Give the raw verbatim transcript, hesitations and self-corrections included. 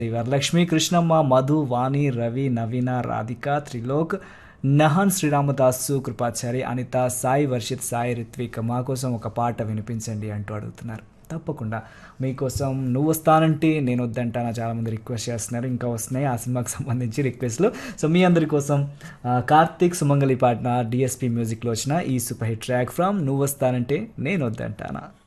వరలక్ష్మి, కృష్ణమ్మ, మధు, వాణి, రవి, నవీన, రాధిక, త్రిలోక్, నహన్, శ్రీరామదాసు, కృపాచారి, అనిత, సాయి వర్షిత్, సాయి రిత్విక్ మా కోసం ఒక పాట వినిపించండి అంటూ అడుగుతున్నారు. తప్పకుండా మీకోసం నువ్వు వస్తానంటే నేను వద్దంటానా చాలామంది రిక్వెస్ట్ చేస్తున్నారు. ఇంకా వస్తున్నాయి ఆ సినిమాకి సంబంధించి రిక్వెస్ట్లు. సో మీ అందరి కోసం ఆ, కార్తీక్ సుమంగళి పాడిన డిఎస్పి మ్యూజిక్లో వచ్చిన ఈ సూపర్ హిట్ ట్రాక్ ఫ్రమ్ నువ్వు వస్తానంటే నేను వద్దంటానా.